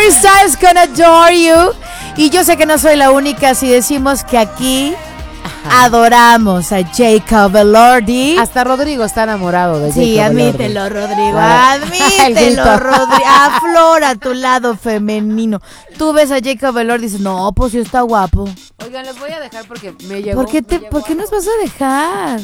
Harry Styles con Adore You. Y yo sé que no soy la única si decimos que aquí adoramos a Jacob Elordi. Hasta Rodrigo está enamorado de Jacob Sí, admítelo, Rodrigo. Admítelo, Rodrigo. Aflora tu lado femenino. Tú ves a Jacob Elordi y dices, no, pues sí está guapo. Oigan, los voy a dejar porque me llegó. ¿Por qué nos vas a dejar?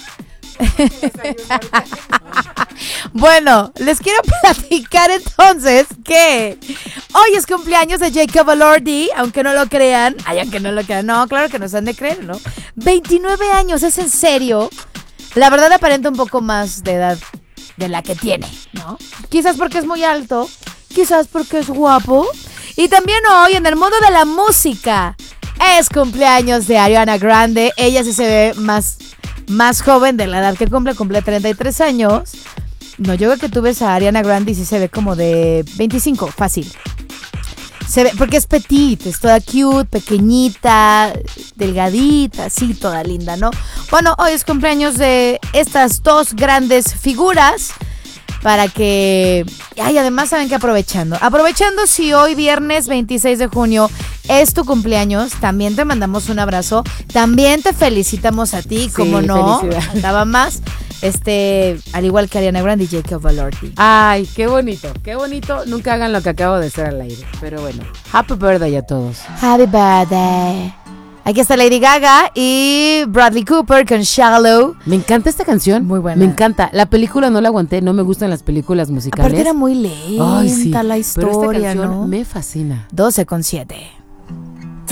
Bueno, les quiero platicar entonces que hoy es cumpleaños de Jacob Elordi, aunque no lo crean. No, claro que nos han de creer, ¿no? 29 años, ¿es en serio? La verdad aparenta un poco más de edad de la que tiene, ¿no? Quizás porque es muy alto, quizás porque es guapo. Y también hoy en el mundo de la música es cumpleaños de Ariana Grande. Ella sí se ve más joven de la edad que cumple 33 años. No, yo creo que tú ves a Ariana Grande y sí se ve como de 25, fácil. Se ve, porque es petite, es toda cute, pequeñita, delgadita, así, toda linda, ¿no? Bueno, hoy es cumpleaños de estas dos grandes figuras. Para que... Ay, además saben que aprovechando si hoy viernes 26 de junio es tu cumpleaños, también te mandamos un abrazo, también te felicitamos a ti, como no, faltaba más, al igual que Ariana Grande y Jacob Elordi. Ay, qué bonito, nunca hagan lo que acabo de hacer al aire, pero bueno, happy birthday a todos. Happy birthday. Aquí está Lady Gaga y Bradley Cooper con Shallow. Me encanta esta canción. Muy buena. Me encanta. La película no la aguanté, no me gustan las películas musicales. Aparte era muy lenta la historia, pero esta canción ¿no? me fascina. 12:07.